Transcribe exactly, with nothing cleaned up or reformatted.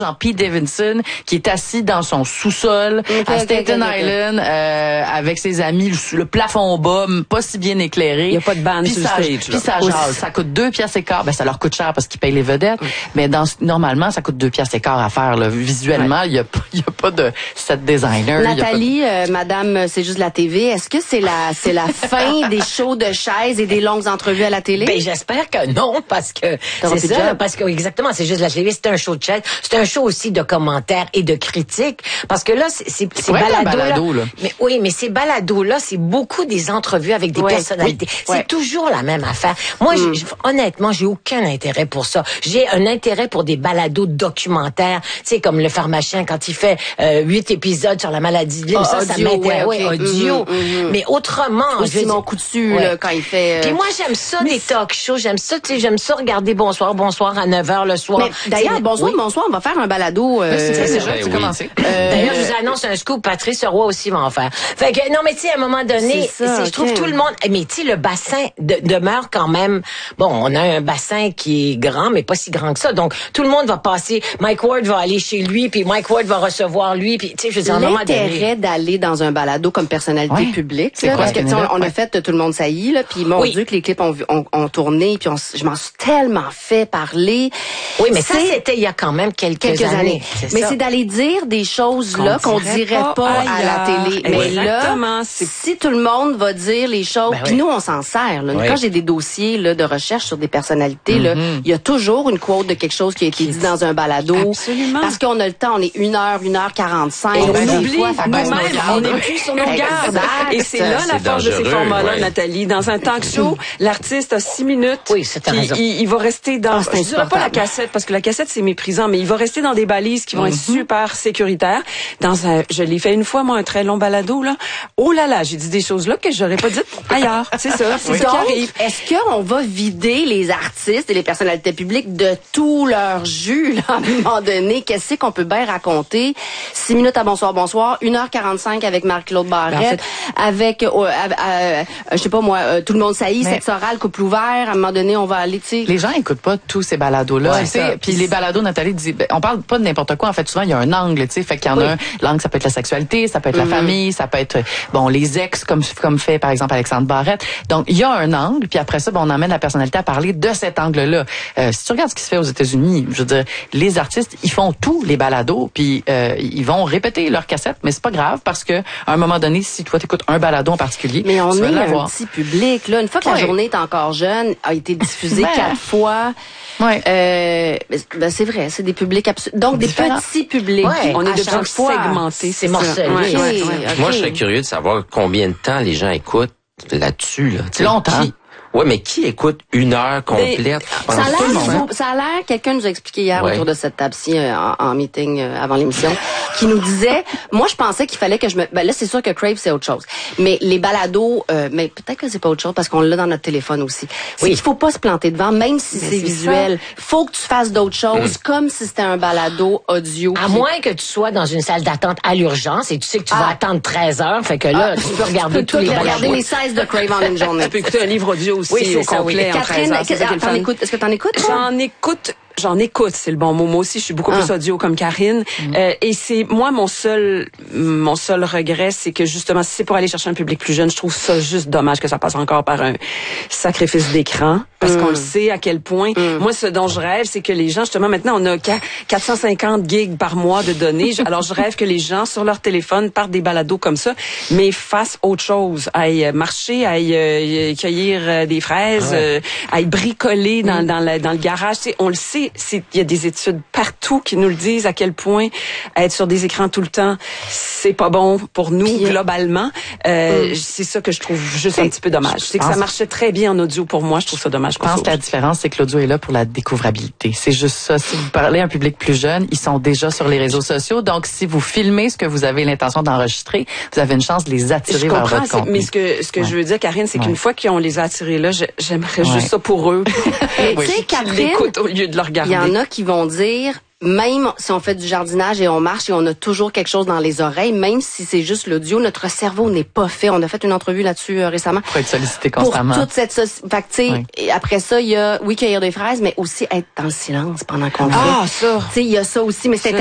Jean Pete Davidson, qui est assis dans son sous-sol okay, à Staten okay, okay, Island okay. Euh, avec ses amis, le, le plafond bas, pas si bien éclairé. Il y a pas de bande sur ça, le stage. Puis ça jase. Ça coûte deux piastres et quart. Ben ça leur coûte cher parce qu'ils payent les vedettes. Mm. Mais dans normalement ça coûte deux piastres et quart à faire. Là. Visuellement, il ouais. y a il y a pas de set designer. Nathalie, de... euh, Madame, c'est juste la T V. Est-ce que c'est la c'est la fin des shows de chaises et des longues entrevues à la télé? Ben j'espère que non parce que c'est ça. Parce que exactement, c'est juste la T V. C'est un show de chaises. C'est un show aussi de commentaires et de critiques. Parce que là, c'est c'est, c'est balado, balado là. là. Mais oui, mais ces balados là, c'est beaucoup des entrevues avec des ouais, personnalités. Oui, c'est ouais. toujours la même affaire. Moi, mm. j'ai, honnêtement, j'ai aucun intérêt pour ça. J'ai un intérêt pour des balados documentaires, tu sais, comme le pharmacien quand il fait euh, huit épisodes sur la maladie de Lyme, oh, ça, audio, ça m'intéresse. Ouais, okay. audio. Mm, mm, mm. Mais autrement, ou Simon Coutu, ouais. là, quand il fait. Euh... Puis moi, j'aime ça mais des talk shows, j'aime ça, tu sais, j'aime ça regarder Bonsoir, Bonsoir à neuf heures le soir. Mais d'ailleurs, c'est... Bonsoir, oui. Bonsoir, on va faire un balado. Euh... C'est, c'est déjà, c'est oui. commencé. Euh... D'ailleurs, je vous annonce un scoop, Patrice Roy aussi va en faire. Fait que non, mais tu sais, à un moment donné, c'est ça, c'est, okay. je trouve tout le monde. Mais tu sais, le bassin de, demeure quand même. Bon, on a un bassin qui est grand, mais pas si grand que ça. Donc tout le monde va passer. Mike Ward va aller chez lui, puis Mike Ward va recevoir lui, puis tu sais, je veux dire, à un moment donné. L'intérêt d'aller dans un balado comme personnalité ouais. publique, c'est là, quoi, parce que on, on a fait Tout le monde saillit là, puis mon oui. Dieu que les clips ont, ont, ont tourné, puis on, je m'en suis tellement fait parler. Oui, mais ça c'était il y a quand même quelques, quelques années. années. C'est mais ça. C'est d'aller dire des choses qu'on là qu'on dirait pas, pas à la télé. Mais exactement, là, c'est... si tout le monde va dire les choses, ben puis oui. nous on s'en sert. Là. Oui. Quand j'ai des dossiers là, de recherche sur des personnalités, mm-hmm. là, il y a toujours une quote de quelque chose qui a été dit dans un balado. Absolument. Parce qu'on a le temps, on est une heure, une heure quarante-cinq. Et on ben, oublie nous-mêmes, on n'est plus sur nos gardes. Et c'est là la force de ces formats-là, ouais. Nathalie. Dans un talk show, l'artiste a six minutes. Oui, c'est ta raison. Il, il va rester dans, ah, je dirais pas la cassette, parce que la cassette c'est méprisant, mais il va rester dans des balises qui vont mm-hmm. être super sécuritaires. Dans un, je l'ai fait une fois, moi, un très long balado, là. Oh là là, j'ai dit des choses là que j'aurais pas dites ailleurs. C'est ça, c'est oui. ça qui arrive. Est-ce qu'on va vider les artistes et les personnalités publiques de tout leur jus, là, à un moment donné? Qu'est-ce qu'on peut bien raconter? Six minutes à Bonsoir, Bonsoir, une heure quarante-cinq avec Marc-Claude Barrette, en fait, avec, euh, euh, euh, je sais pas moi, euh, Tout le monde saillit, sexe oral, couple ouvert, à un moment donné, on va aller, tu sais. Les gens écoutent pas tous ces balados-là, ouais, tu sais. Puis les balados, Nathalie dit, ben, on parle pas de n'importe quoi, en fait, souvent, il y a un angle, tu sais. Fait qu'il y en oui. a un, l'angle, ça peut être la sexualité, ça peut être mm-hmm. la famille, ça peut être, bon, les ex, comme, comme fait, par exemple, Alexandre Barrette. Donc, il y a un angle, puis après ça, bon, on emmène la personnalité à parler de cet angle-là. Euh, si tu regardes ce qui se fait aux États-Unis, je veux dire, les artistes, ils font tous les balados, puis euh, ils vont répéter leur cassette, mais c'est pas grave parce que à un moment donné, si toi t'écoutes un balado en particulier, mais on tu vas est l'avoir. Un petit public là. Une fois que ouais. la journée est encore jeune, a été diffusée ben. quatre fois. Ouais. Euh, ben c'est vrai, c'est des publics absolument. Donc des différent. Petits publics. Ouais. On est de chaque fois segmentés, c'est morcelé. Ouais. Ouais. Okay. Moi, je serais curieux de savoir combien de temps les gens écoutent là-dessus. Là. Longtemps. Qui... Oui, mais qui écoute une heure complète? Ça a, l'air, ça a l'air, quelqu'un nous a expliqué hier ouais. autour de cette table-ci euh, en, en meeting euh, avant l'émission, qui nous disait, moi je pensais qu'il fallait que je me... Ben là, c'est sûr que Crave, c'est autre chose. Mais les balados, euh, mais peut-être que c'est pas autre chose parce qu'on l'a dans notre téléphone aussi. C'est oui. qu'il faut pas se planter devant, même si mais c'est, c'est visuel. Il faut que tu fasses d'autres choses, mm. comme si c'était un balado audio. À qui... moins que tu sois dans une salle d'attente à l'urgence et tu sais que tu ah. vas attendre treize heures, fait que là, ah. tu peux regarder tu peux tous les balados. regarder les seize de Crave en une journée. Tu peux écouter un livre audio aussi oui, au complet. Oui. Catherine, t'en écoutes, est-ce que t'en écoutes? J'en écoute. J'en écoute, c'est le bon mot. Moi aussi, je suis beaucoup ah. plus audio comme Karine. Mm. Euh, et c'est moi mon seul mon seul regret, c'est que justement, si c'est pour aller chercher un public plus jeune, je trouve ça juste dommage que ça passe encore par un sacrifice d'écran, parce mm. qu'on le sait à quel point. Mm. Moi, ce dont je rêve, c'est que les gens, justement, maintenant, on a quatre cent cinquante gigs par mois de données. Alors, je rêve que les gens sur leur téléphone partent des balados comme ça, mais fassent autre chose, aillent marcher, aillent euh, cueillir euh, des fraises, ah ouais. euh, aillent bricoler dans mm. dans, la, dans le garage. Tu sais, on le sait. Il y a des études partout qui nous le disent à quel point être sur des écrans tout le temps, c'est pas bon pour nous Puis, globalement. Euh, mm. C'est ça que je trouve juste un petit peu dommage. C'est que ça marchait très bien en audio pour moi. Je trouve ça dommage. Je pense que la différence, c'est que l'audio est là pour la découvrabilité. C'est juste ça. Si vous parlez à un public plus jeune, ils sont déjà sur les réseaux sociaux. Donc, si vous filmez ce que vous avez l'intention d'enregistrer, vous avez une chance de les attirer vers votre contenu. Mais ce que ce que ouais. je veux dire, Karine, c'est ouais. qu'une fois qu'on les a attirés là, j'aimerais ouais. juste ça pour eux. Mais tu sais, Catherine, l'écoute au lieu de le regarder. regarder. Il y en a qui vont dire, même si on fait du jardinage et on marche et on a toujours quelque chose dans les oreilles, même si c'est juste l'audio, notre cerveau n'est pas fait. On a fait une entrevue là-dessus euh, récemment. Pour être sollicité constamment. Pour toute cette... So- fait que, tu sais, oui. Après ça, il y a, oui, cueillir des fraises, mais aussi être dans le silence pendant qu'on le fait. Ah, ça! Tu sais, il y a ça aussi, mais c'est